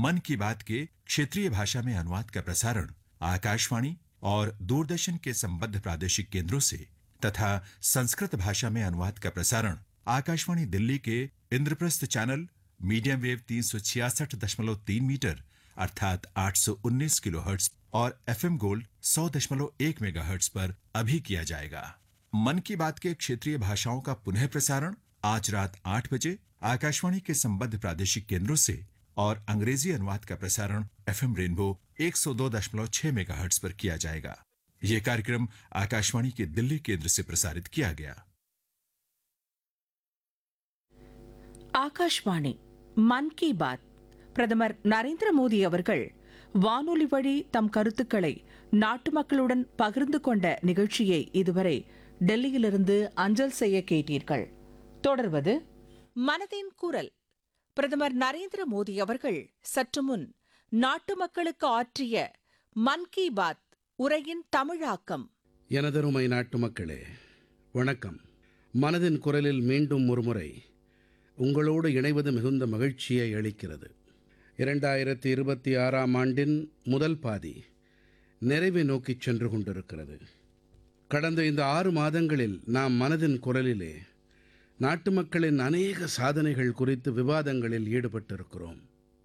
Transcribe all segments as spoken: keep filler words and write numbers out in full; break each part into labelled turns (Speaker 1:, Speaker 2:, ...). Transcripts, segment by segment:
Speaker 1: मन की बात के क्षेत्रीय भाषा में अनुवाद का प्रसारण आकाशवाणी और दूरदर्शन के संबद्ध प्रादेशिक केंद्रों से तथा संस्कृत भाषा में अनुवाद का प्रसारण आकाशवाणी दिल्ली के इंद्रप्रस्थ चैनल मीडियम वेव तीन सौ छियासठ दशमलव तीन मीटर अर्थात आठ सौ उन्नीस किलोहर्ट्ज और एफएम गोल्ड सौ दशमलव एक मेगाहर्ट्ज पर अभी किया जाएगा। मन की बात के क्षेत्रीय भाषाओं का पुनः प्रसारण आज रात आठ बजे आकाशवाणी के संबद्ध प्रादेशिक केंद्रों से और अंग्रेजी अनुवाद का प्रसारण एफएम रेनबो एक सौ दो दशमलव छह मेगाहर्ट्ज पर किया जाएगा। यह कार्यक्रम आकाशवाणी के दिल्ली केंद्र से प्रसारित किया गया।
Speaker 2: ஆகாஷ்வாணி மன் கி பாத் பிரதமர் நரேந்திர மோடி அவர்கள் வானொலி வழி தம் கருத்துக்களை நாட்டு மக்களுடன் பகிர்ந்து கொண்ட நிகழ்ச்சியை இதுவரை டெல்லியிலிருந்து அஞ்சல் செய்ய கேட்டீர்கள். தொடர்வது மனதின் குரல். பிரதமர் நரேந்திர மோடி அவர்கள் சற்று முன் நாட்டு மக்களுக்கு ஆற்றிய மன் கி பாத் உரையின் தமிழாக்கம்.
Speaker 3: எனதருமை நாட்டு மக்களே, வணக்கம். மனதின் குரலில் மீண்டும் ஒருமுறை உங்களோடு இணைவது மிகுந்த மகிழ்ச்சியை அளிக்கிறது. இரண்டாயிரத்தி இருபத்தி ஆறாம் ஆண்டின் முதல் பாதி நிறைவை நோக்கிச் சென்று கொண்டிருக்கிறது. கடந்த இந்த ஆறு மாதங்களில் நாம் மனதின் குரலிலே நாட்டு மக்களின் அநேக சாதனைகள் குறித்து விவாதங்களில் ஈடுபட்டிருக்கிறோம்.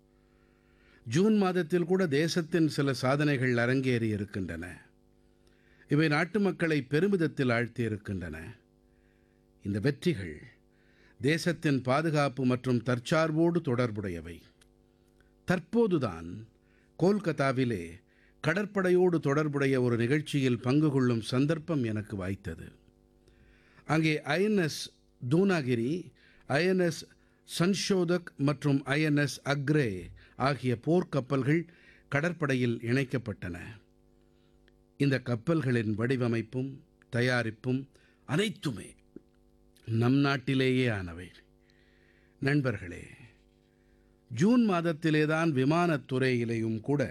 Speaker 3: ஜூன் மாதத்தில் கூட தேசத்தின் சில சாதனைகள் அரங்கேறி இருக்கின்றன. இவை நாட்டு மக்களை பெருமிதத்தில் ஆழ்த்தியிருக்கின்றன. இந்த வெற்றிகள் தேசத்தின் பாதுகாப்பு மற்றும் தற்சார்போடு தொடர்புடையவை. தற்போதுதான் கோல்கத்தாவிலே கடற்படையோடு தொடர்புடைய ஒரு நிகழ்ச்சியில் பங்கு கொள்ளும் சந்தர்ப்பம் எனக்கு வாய்த்தது. அங்கே ஐஎன்எஸ் தூனாகிரி, ஐஎன்எஸ் சன்ஷோதக் மற்றும் ஐஎன்எஸ் அக்ரே ஆகிய போர்க்கப்பல்கள் கடற்படையில் இணைக்கப்பட்டன. இந்த கப்பல்களின் வடிவமைப்பும் தயாரிப்பும் அனைத்துமே நம் நாட்டிலேயே ஆனவை. நண்பர்களே, ஜூன் மாதத்திலேதான் விமானத்துறையிலேயும் கூட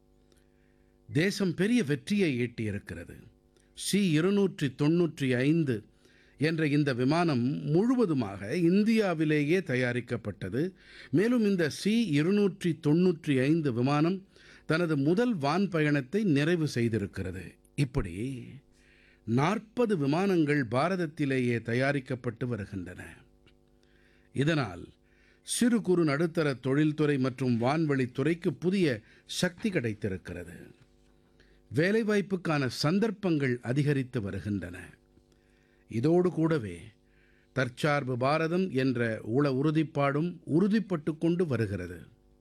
Speaker 3: தேசம் பெரிய வெற்றியை ஈட்டியிருக்கிறது. சி இருநூற்றி தொன்னூற்றி ஐந்து என்ற இந்த விமானம் முழுவதுமாக இந்தியாவிலேயே தயாரிக்கப்பட்டது. மேலும் இந்த சி இருநூற்றி தொன்னூற்றி ஐந்து விமானம் தனது முதல் வான் பயணத்தை நிறைவு செய்திருக்கிறது. இப்படி நாற்பது விமானங்கள் பாரதத்திலேயே தயாரிக்கப்பட்டு வருகின்றன. இதனால் சிறு குறு நடுத்தர தொழில்துறை மற்றும் வான்வழித்துறைக்கு புதிய சக்தி கிடைத்திருக்கிறது. வேலைவாய்ப்புக்கான சந்தர்ப்பங்கள் அதிகரித்து வருகின்றன. இதோடு கூடவே தற்சார்பு பாரதம் என்ற உள உறுதிப்பாடும் உறுதிப்பட்டு கொண்டு வருகிறது.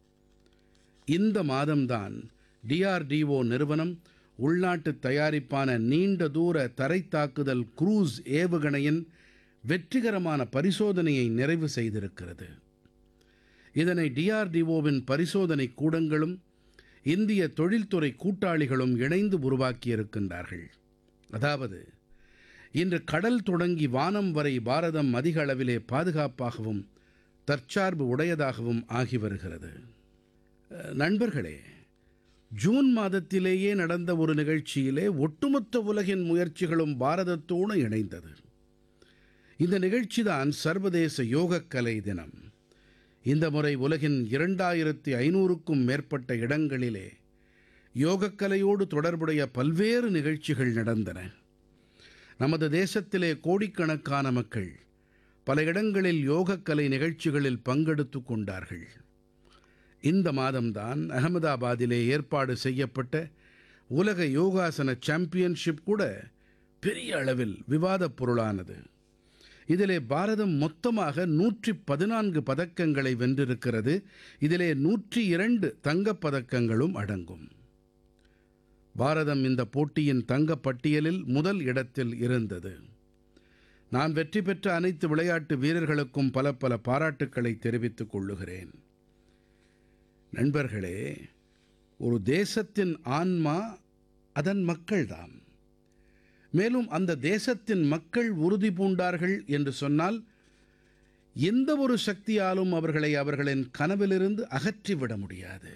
Speaker 3: இந்த மாதம்தான் டிஆர்டிஓ நிறுவனம் உள்நாட்டு தயாரிப்பான நீண்ட தூர தரைத்தாக்குதல் குரூஸ் ஏவுகணையின் வெற்றிகரமான பரிசோதனையை நிறைவு செய்திருக்கிறது. இதனை டிஆர்டிஓவின் பரிசோதனை கூடங்களும் இந்திய தொழில்துறை கூட்டாளிகளும் இணைந்து உருவாக்கியிருக்கின்றார்கள். அதாவது இன்று கடல் தொடங்கி வானம் வரை பாரதம் அதிக அளவிலே பாதுகாப்பாகவும் தற்சார்பு உடையதாகவும் ஆகி வருகிறது. நண்பர்களே, ஜூன் மாதத்திலேயே நடந்த ஒரு நிகழ்ச்சியிலே ஒட்டுமொத்த உலகின் முயற்சிகளும் பாரதத்தோடு இணைந்தது. இந்த நிகழ்ச்சிதான் சர்வதேச யோகக்கலை தினம். இந்த முறை உலகின் இரண்டாயிரத்தி ஐநூறுக்கும் மேற்பட்ட இடங்களிலே யோகக்கலையோடு தொடர்புடைய பல்வேறு நிகழ்ச்சிகள் நடந்தன. நமது தேசத்திலே கோடிக்கணக்கான மக்கள் பல இடங்களில் யோகக்கலை நிகழ்ச்சிகளில் பங்கெடுத்து கொண்டார்கள். இந்த மாதம்தான் அகமதாபாதிலே ஏற்பாடு செய்யப்பட்ட உலக யோகாசன சாம்பியன்ஷிப் கூட பெரிய அளவில் விவாதப் பொருளானது. இதிலே பாரதம் மொத்தமாக நூற்றி பதினான்கு பதக்கங்களை வென்றிருக்கிறது. இதிலே நூற்றி இரண்டு தங்கப் பதக்கங்களும் அடங்கும். பாரதம் இந்த போட்டியின் தங்கப் பட்டியலில் முதல் இடத்தில் இருந்தது. நான் வெற்றி பெற்ற அனைத்து விளையாட்டு வீரர்களுக்கும் பல பல பாராட்டுக்களை தெரிவித்துக் கொள்ளுகிறேன். நண்பர்களே, ஒரு தேசத்தின் ஆன்மா அதன் மக்கள்தாம். மேலும் அந்த தேசத்தின் மக்கள் உறுதி பூண்டார்கள் என்று சொன்னால் எந்த ஒரு சக்தியாலும் அவர்களை அவர்களின் கனவிலிருந்து அகற்றிவிட முடியாது.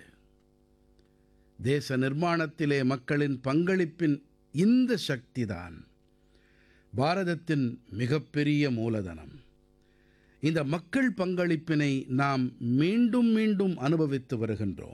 Speaker 3: தேச நிர்மாணத்திலே மக்களின் பங்களிப்பின் இந்த சக்திதான் பாரதத்தின் மிகப்பெரிய மூலதனம். இந்த மக்கள் பங்களிப்பினை நாம் மீண்டும் மீண்டும் அனுபவித்து வருகின்றோம்.